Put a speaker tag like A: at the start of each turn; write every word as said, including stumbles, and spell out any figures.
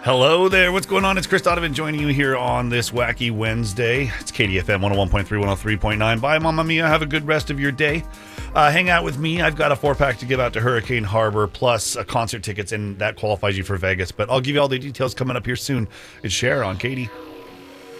A: Hello there. What's going on? It's Chris Donovan joining you here on this wacky Wednesday. It's K D F M one oh one point three, one oh three point nine. Bye, Mamma Mia. Have a good rest of your day. Uh, hang out with me. I've got a four-pack to give out to Hurricane Harbor, plus uh, concert tickets, and that qualifies you for Vegas. But I'll give you all the details coming up here soon. It's Cher on Katie.